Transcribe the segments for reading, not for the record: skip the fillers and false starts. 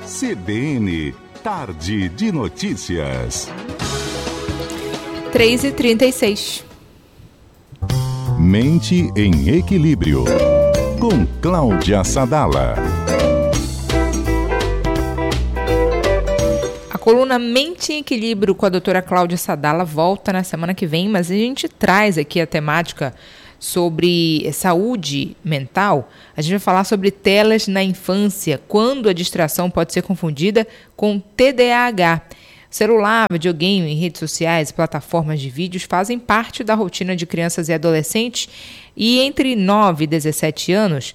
CBN, Tarde de Notícias. 3h36. Mente em Equilíbrio, com Cláudia Sadala. A coluna Mente em Equilíbrio com a doutora Cláudia Sadala volta na semana que vem, mas a gente traz aqui a temática sobre saúde mental. A gente vai falar sobre telas na infância, quando a distração pode ser confundida com TDAH. Celular, videogame, redes sociais, plataformas de vídeos fazem parte da rotina de crianças e adolescentes e entre 9 e 17 anos,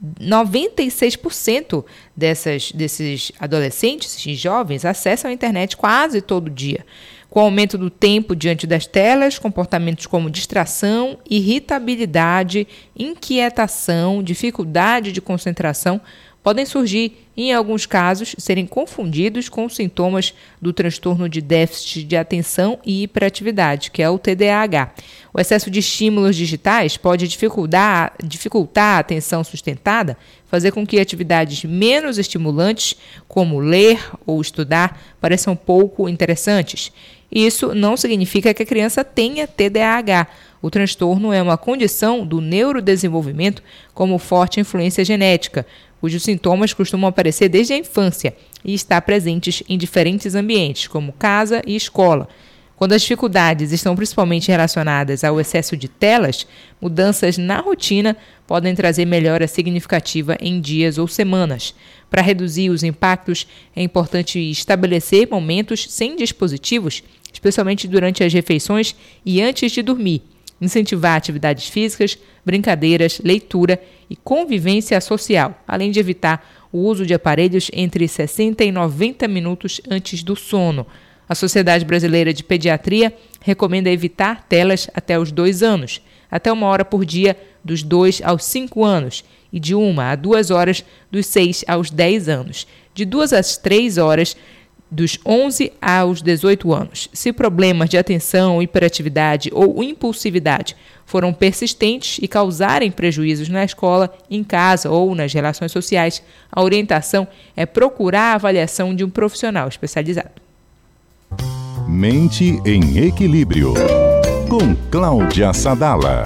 96% desses adolescentes e jovens acessam a internet quase todo dia. Com o aumento do tempo diante das telas, comportamentos como distração, irritabilidade, inquietação, dificuldade de concentração podem surgir e, em alguns casos, serem confundidos com sintomas do transtorno de déficit de atenção e hiperatividade, que é o TDAH. O excesso de estímulos digitais pode dificultar a atenção sustentada, fazer com que atividades menos estimulantes, como ler ou estudar, pareçam pouco interessantes. Isso não significa que a criança tenha TDAH. O transtorno é uma condição do neurodesenvolvimento como forte influência genética, cujos sintomas costumam aparecer desde a infância e estar presentes em diferentes ambientes, como casa e escola. Quando as dificuldades estão principalmente relacionadas ao excesso de telas, mudanças na rotina podem trazer melhora significativa em dias ou semanas. Para reduzir os impactos, é importante estabelecer momentos sem dispositivos, especialmente durante as refeições e antes de dormir. Incentivar atividades físicas, brincadeiras, leitura e convivência social, além de evitar o uso de aparelhos entre 60 e 90 minutos antes do sono. A Sociedade Brasileira de Pediatria recomenda evitar telas até os 2 anos, até 1 hora por dia dos 2 aos 5 anos e de 1 a 2 horas dos 6 aos 10 anos, de 2 às 3 horas dos 11 aos 18 anos. Se problemas de atenção, hiperatividade ou impulsividade foram persistentes e causarem prejuízos na escola, em casa ou nas relações sociais, a orientação é procurar a avaliação de um profissional especializado. Mente em Equilíbrio, com Cláudia Sadala.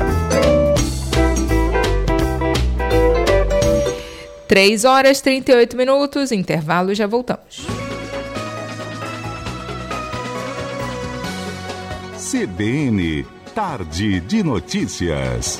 3h38, intervalo, já voltamos. CBN, Tarde de Notícias.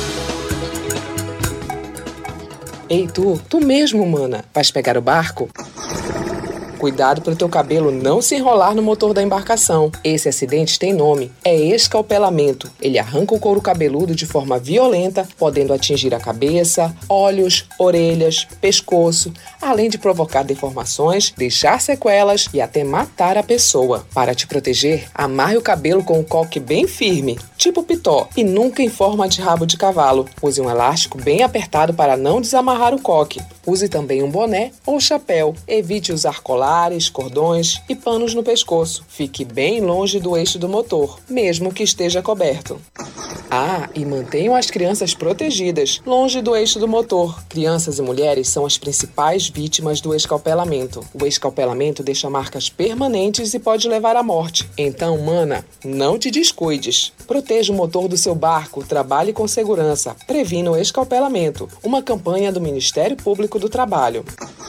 Ei, tu mesmo, mana, vais pegar o barco? Cuidado para o teu cabelo não se enrolar no motor da embarcação. Esse acidente tem nome, é escalpelamento. Ele arranca o couro cabeludo de forma violenta, podendo atingir a cabeça, olhos, orelhas, pescoço, além de provocar deformações, deixar sequelas e até matar a pessoa. Para te proteger, amarre o cabelo com um coque bem firme, tipo pitó, e nunca em forma de rabo de cavalo. Use um elástico bem apertado para não desamarrar o coque. Use também um boné ou chapéu. Evite usar colares, cordões e panos no pescoço. Fique bem longe do eixo do motor, mesmo que esteja coberto. E mantenham as crianças protegidas, longe do eixo do motor. Crianças e mulheres são as principais vítimas do escalpelamento. O escalpelamento deixa marcas permanentes e pode levar à morte. Então, mana, não te descuides. Proteja o motor do seu barco, trabalhe com segurança, previna o escalpelamento. Uma campanha do Ministério Público do Trabalho.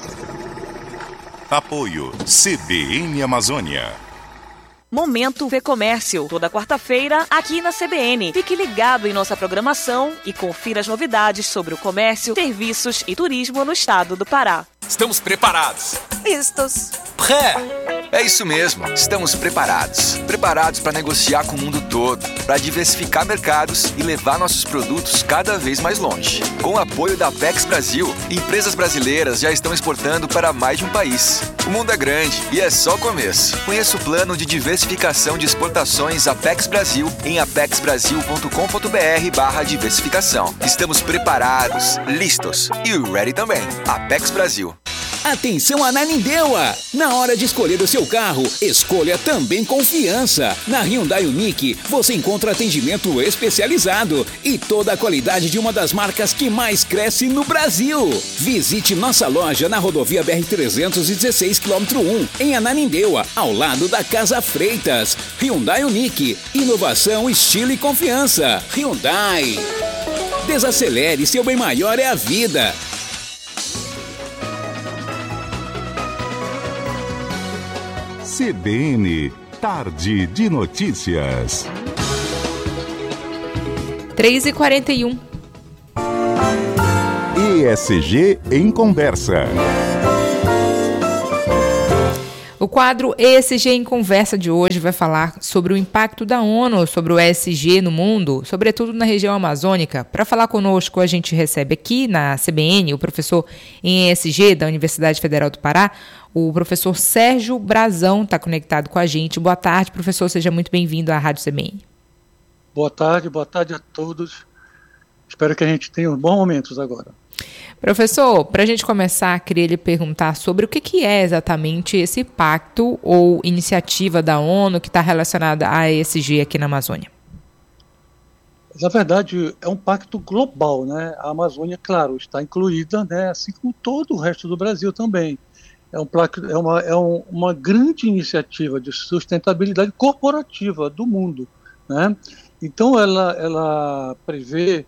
Apoio CBN Amazônia. Momento V-Comércio, toda quarta-feira aqui na CBN. Fique ligado em nossa programação e confira as novidades sobre o comércio, serviços e turismo no estado do Pará. Estamos preparados. Vistos. Pré! É isso mesmo, estamos preparados. Preparados para negociar com o mundo todo, para diversificar mercados e levar nossos produtos cada vez mais longe. Com o apoio da Apex Brasil, empresas brasileiras já estão exportando para mais de um país. O mundo é grande e é só o começo. Conheça o plano de diversificação de exportações Apex Brasil em apexbrasil.com.br/diversificação. Estamos preparados, listos e ready também. Apex Brasil. Atenção Ananindeua! Na hora de escolher o seu carro, escolha também confiança. Na Hyundai Unique, você encontra atendimento especializado e toda a qualidade de uma das marcas que mais cresce no Brasil. Visite nossa loja na rodovia BR-316, km 1, em Ananindeua, ao lado da Casa Freitas. Hyundai Unique, inovação, estilo e confiança. Hyundai. Desacelere, seu bem maior é a vida. CBN, Tarde de Notícias. 3h41. ESG em Conversa. O quadro ESG em Conversa de hoje vai falar sobre o impacto da ONU sobre o ESG no mundo, sobretudo na região amazônica. Para falar conosco, a gente recebe aqui na CBN o professor em ESG da Universidade Federal do Pará, o professor Sérgio Brazão está conectado com a gente. Boa tarde, professor, seja muito bem-vindo à Rádio CBN. Boa tarde a todos. Espero que a gente tenha bons momentos agora. Professor, para a gente começar, queria lhe perguntar sobre o que é exatamente esse pacto ou iniciativa da ONU que está relacionada à ESG aqui na Amazônia. Na verdade, é um pacto global, né? A Amazônia, claro, está incluída, né? Assim como todo o resto do Brasil também. É uma grande iniciativa de sustentabilidade corporativa do mundo, né? Então, ela prevê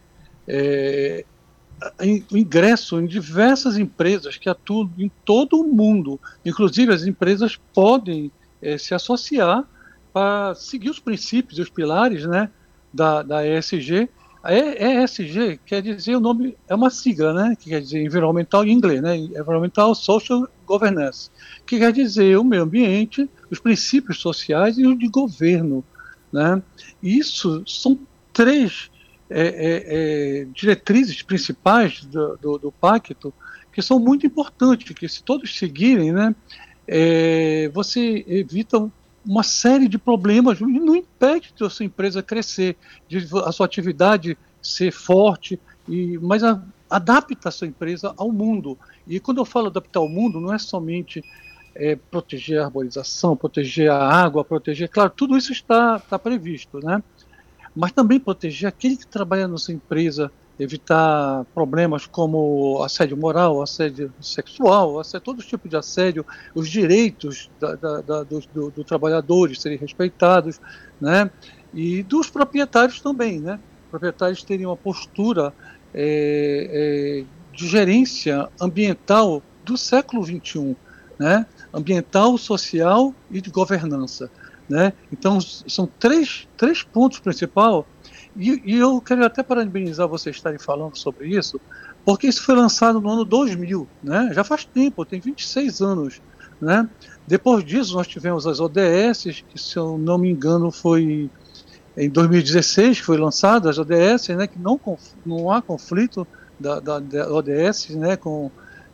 o ingresso em diversas empresas que atuam em todo o mundo. Inclusive, as empresas podem se associar para seguir os princípios e os pilares, né, da ESG. A ESG quer dizer, o nome é uma sigla, né, que quer dizer environmental em inglês, né, Environmental Social Governance, que quer dizer o meio ambiente, os princípios sociais e os de governo, né. Isso são três diretrizes principais do pacto que são muito importantes, que se todos seguirem, né, você evita uma série de problemas e não impede a sua empresa crescer, a sua atividade ser forte, mas adapta a sua empresa ao mundo. E quando eu falo adaptar ao mundo, não é somente proteger a arborização, proteger a água, claro, tudo isso está previsto, né? Mas também proteger aquele que trabalha na sua empresa, evitar problemas como assédio moral, assédio sexual, todo tipo de assédio, os direitos dos trabalhadores serem respeitados, né? E dos proprietários também, né? Proprietários terem uma postura de gerência ambiental do século XXI, né? Ambiental, social e de governança, né? Então, são três pontos principais, e eu quero até parabenizar vocês estarem falando sobre isso, porque isso foi lançado no ano 2000, né? Já faz tempo, tem 26 anos, né? Depois disso, nós tivemos as ODS, que, se eu não me engano, foi em 2016 que foi lançada as ODS, né? Que não há conflito da ODS, né? Com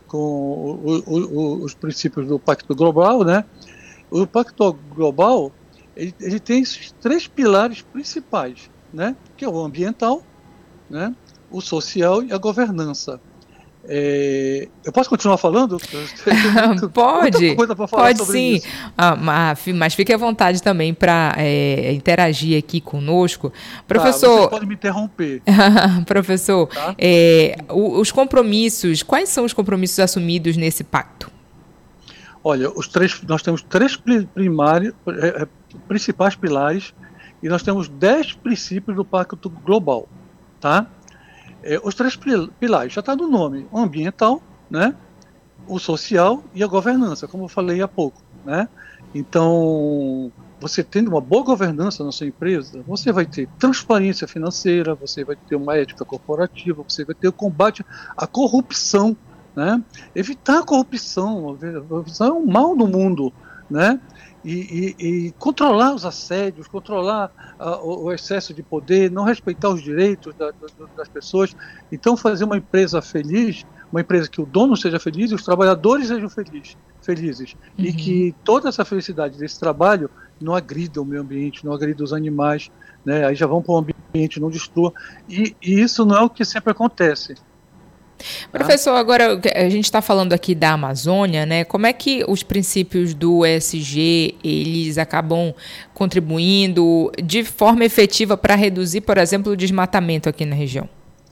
os princípios do Pacto Global, né? O Pacto Global, ele tem esses três pilares principais, né? Que é o ambiental, né? O social e a governança. Eu posso continuar falando? Pode, pode sim. Isso. Mas fique à vontade também para interagir aqui conosco. Professor, você pode me interromper. Professor, tá? Os compromissos, quais são os compromissos assumidos nesse pacto? Olha, nós temos três principais pilares e nós temos 10 princípios do Pacto Global, tá? Os três pilares, já está no nome, o ambiental, né, o social e a governança, como eu falei há pouco, né? Então, você tendo uma boa governança na sua empresa, você vai ter transparência financeira, você vai ter uma ética corporativa, você vai ter o combate à corrupção, né? Evitar a corrupção. A corrupção é um mal no mundo, né? E controlar os assédios, controlar o excesso de poder, não respeitar os direitos das pessoas. Então, fazer uma empresa feliz, uma empresa que o dono seja feliz e os trabalhadores sejam felizes. Uhum. E que toda essa felicidade desse trabalho não agrida o meio ambiente, não agrida os animais, né? Aí já vão para o ambiente, não destrua. E isso não é o que sempre acontece. Professor, agora a gente está falando aqui da Amazônia, né? Como é que os princípios do ESG, eles acabam contribuindo de forma efetiva para reduzir, por exemplo, o desmatamento aqui na região?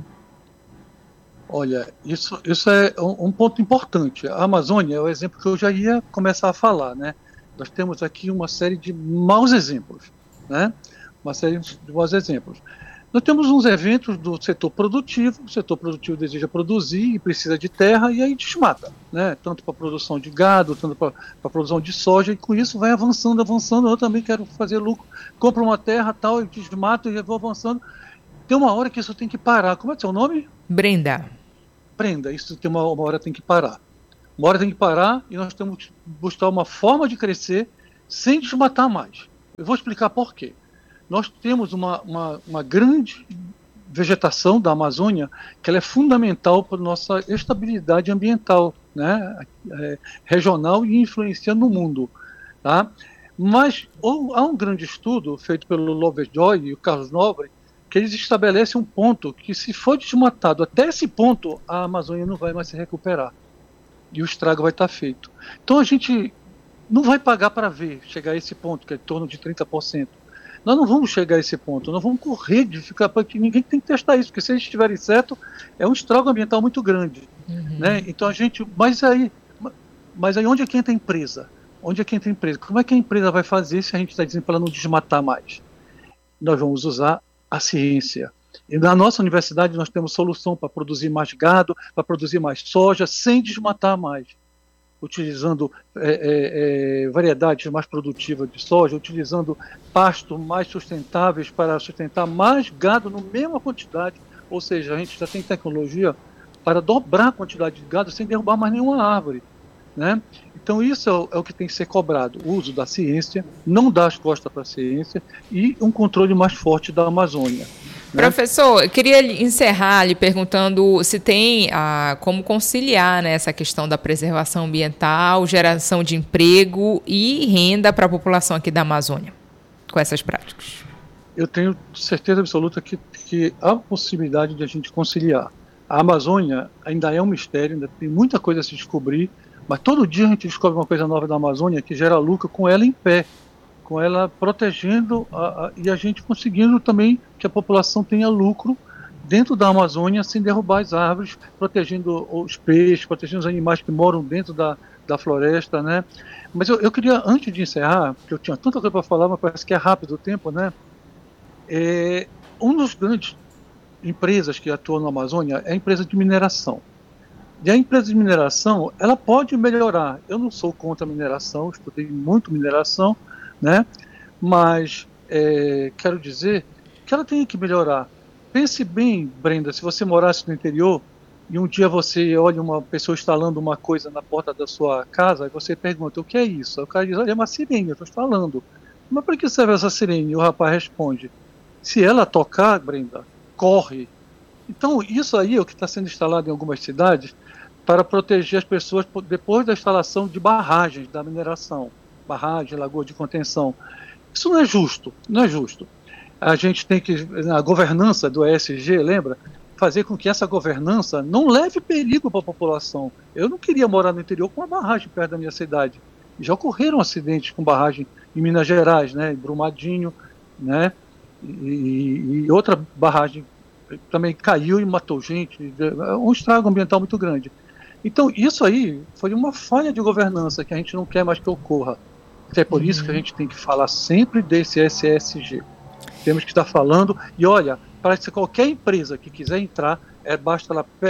Olha, isso é um ponto importante. A Amazônia é o exemplo que eu já ia começar a falar, né? Nós temos aqui uma série de maus exemplos, né? Uma série de maus exemplos. Nós temos uns eventos do setor produtivo, o setor produtivo deseja produzir e precisa de terra e aí desmata, né? Tanto para a produção de gado, tanto para a produção de soja, e com isso vai avançando, eu também quero fazer lucro, compro uma terra tal, e desmato e vou avançando. Tem uma hora que isso tem que parar. Como é seu nome? Brenda, isso tem uma hora tem que parar. Uma hora tem que parar e nós temos que buscar uma forma de crescer sem desmatar mais. Eu vou explicar por quê. Nós temos uma grande vegetação da Amazônia que ela é fundamental para a nossa estabilidade ambiental, né? Regional e influencia no mundo. Tá? Mas há um grande estudo feito pelo Lovejoy e o Carlos Nobre que eles estabelecem um ponto que, se for desmatado até esse ponto, a Amazônia não vai mais se recuperar. E o estrago vai estar feito. Então a gente não vai pagar para ver chegar a esse ponto, que é em torno de 30%. Nós não vamos chegar a esse ponto, nós vamos correr de ficar, porque ninguém tem que testar isso, porque se eles estiverem certo, é um estrago ambiental muito grande. Né? Então a gente. Mas aí onde é que entra a empresa? Onde é que entra a empresa? Como é que a empresa vai fazer se a gente está dizendo para ela não desmatar mais? Nós vamos usar a ciência. E na nossa universidade nós temos solução para produzir mais gado, para produzir mais soja, sem desmatar mais. Utilizando variedades mais produtivas de soja, utilizando pastos mais sustentáveis para sustentar mais gado na mesma quantidade. Ou seja, a gente já tem tecnologia para dobrar a quantidade de gado sem derrubar mais nenhuma árvore. Né? Então isso é o que tem que ser cobrado, o uso da ciência, não dar as costas para a ciência e um controle mais forte da Amazônia. Né? Professor, eu queria encerrar lhe perguntando se tem como conciliar, né, essa questão da preservação ambiental, geração de emprego e renda para a população aqui da Amazônia com essas práticas. Eu tenho certeza absoluta que há possibilidade de a gente conciliar. A Amazônia ainda é um mistério, ainda tem muita coisa a se descobrir, mas todo dia a gente descobre uma coisa nova da Amazônia que gera lucro com ela em pé, com ela protegendo e a gente conseguindo também que a população tenha lucro dentro da Amazônia sem derrubar as árvores, protegendo os peixes, protegendo os animais que moram dentro da floresta, né? Mas eu queria, antes de encerrar, porque eu tinha tanta coisa para falar, mas parece que é rápido o tempo, né? Um dos grandes empresas que atuam na Amazônia é a empresa de mineração. E a empresa de mineração, ela pode melhorar. Eu não sou contra a mineração, estudei muito mineração, né? Mas quero dizer que ela tem que melhorar. Pense bem, Brenda, se você morasse no interior e um dia você olha uma pessoa instalando uma coisa na porta da sua casa e você pergunta, o que é isso? Aí o cara diz, olha, é uma sirene, eu estou instalando. Mas para que serve essa sirene? E o rapaz responde, se ela tocar, Brenda, corre. Então isso aí é o que está sendo instalado em algumas cidades para proteger as pessoas depois da instalação de barragens da mineração, barragem, lagoa de contenção. Isso não é justo, não é justo. A gente tem que, na governança do ESG, lembra? Fazer com que essa governança não leve perigo para a população. Eu não queria morar no interior com uma barragem perto da minha cidade. Já ocorreram acidentes com barragem em Minas Gerais, né, em Brumadinho, né, e outra barragem também caiu e matou gente, um estrago ambiental muito grande. Então isso aí foi uma falha de governança que a gente não quer mais que ocorra. É por isso que a gente tem que falar sempre desse ESG. Temos que estar falando, e olha, para qualquer empresa que quiser entrar, basta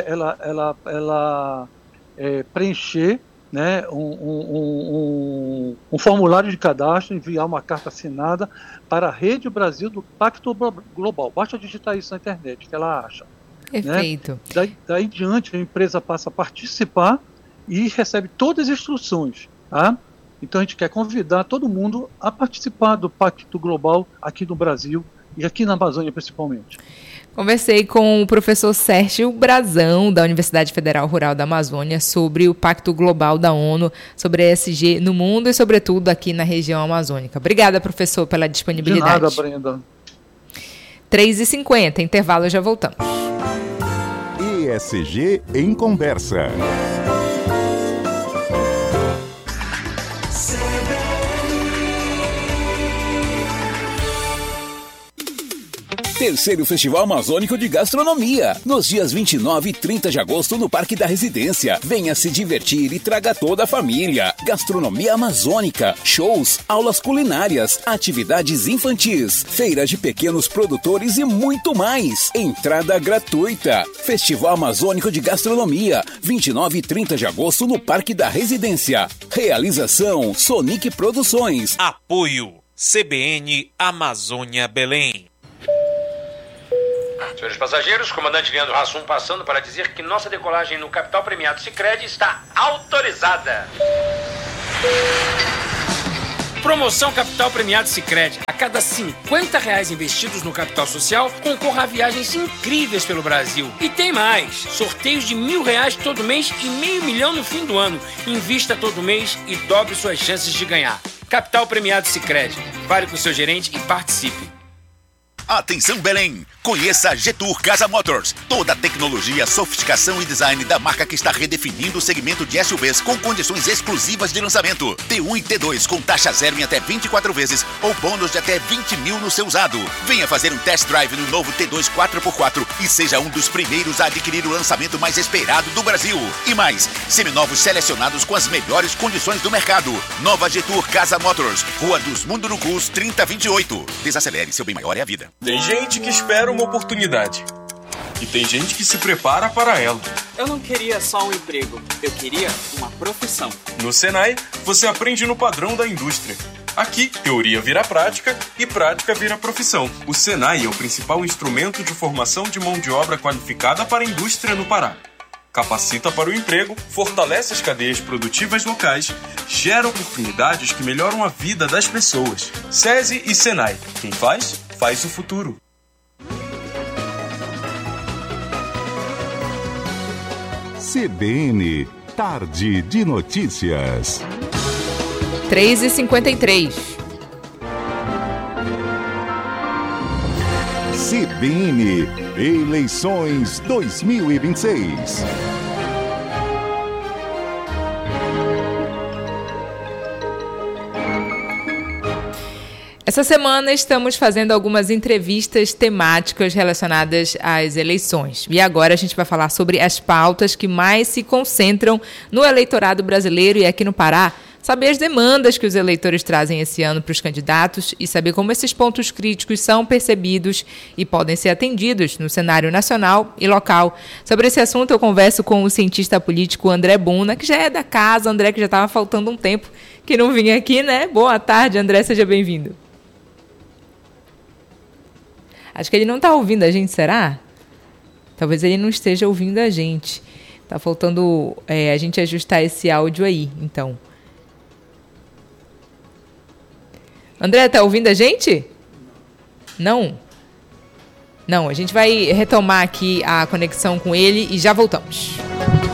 ela preencher, né, um formulário de cadastro, enviar uma carta assinada para a Rede Brasil do Pacto Global. Basta digitar isso na internet, que ela acha. Perfeito. Né? Daí em diante, a empresa passa a participar e recebe todas as instruções. Tá? Então a gente quer convidar todo mundo a participar do Pacto Global aqui no Brasil e aqui na Amazônia principalmente. Conversei com o professor Sérgio Brazão, da Universidade Federal Rural da Amazônia, sobre o Pacto Global da ONU, sobre a ESG no mundo e, sobretudo, aqui na região amazônica. Obrigada, professor, pela disponibilidade. De nada, Brenda. 3h50, intervalo, já voltamos. ESG em Conversa. Terceiro Festival Amazônico de Gastronomia, nos dias 29 e 30 de agosto no Parque da Residência. Venha se divertir e traga toda a família. Gastronomia amazônica, shows, aulas culinárias, atividades infantis, feiras de pequenos produtores e muito mais. Entrada gratuita. Festival Amazônico de Gastronomia, 29 e 30 de agosto no Parque da Residência. Realização Sonic Produções. Apoio CBN Amazônia Belém. Senhores passageiros, comandante Leandro Hassum passando para dizer que nossa decolagem no Capital Premiado Sicredi está autorizada. Promoção Capital Premiado Sicredi. A cada R$50 investidos no capital social, concorra a viagens incríveis pelo Brasil. E tem mais. Sorteios de R$1.000 todo mês e R$500 mil no fim do ano. Invista todo mês e dobre suas chances de ganhar. Capital Premiado Sicredi. Fale com seu gerente e participe. Atenção Belém! Conheça a Getur Casa Motors. Toda a tecnologia, sofisticação e design da marca que está redefinindo o segmento de SUVs com condições exclusivas de lançamento. T1 e T2 com taxa zero em até 24 vezes ou bônus de até 20 mil no seu usado. Venha fazer um test drive no novo T2 4x4 e seja um dos primeiros a adquirir o lançamento mais esperado do Brasil. E mais, seminovos selecionados com as melhores condições do mercado. Nova Getur Casa Motors, Rua dos Mundurucus 3028. Desacelere, seu bem maior é a vida. Tem gente que espera uma oportunidade e tem gente que se prepara para ela. Eu não queria só um emprego, eu queria uma profissão. No Senai, você aprende no padrão da indústria. Aqui, teoria vira prática e prática vira profissão. O Senai é o principal instrumento de formação de mão de obra qualificada para a indústria no Pará. Capacita para o emprego, fortalece as cadeias produtivas locais, gera oportunidades que melhoram a vida das pessoas. SESI e Senai. Quem faz, faz o futuro. CBN, Tarde de Notícias. 3h53. CBN, Eleições 2026. Essa semana estamos fazendo algumas entrevistas temáticas relacionadas às eleições. E agora a gente vai falar sobre as pautas que mais se concentram no eleitorado brasileiro e aqui no Pará. Saber as demandas que os eleitores trazem esse ano para os candidatos e saber como esses pontos críticos são percebidos e podem ser atendidos no cenário nacional e local. Sobre esse assunto eu converso com o cientista político André Buna, que já é da casa. André, que já estava faltando um tempo que não vinha aqui, né? Boa tarde, André, seja bem-vindo. Acho que ele não está ouvindo a gente, será? Talvez ele não esteja ouvindo a gente. Está faltando a gente ajustar esse áudio aí, então. André, está ouvindo a gente? Não? Não, a gente vai retomar aqui a conexão com ele e já voltamos.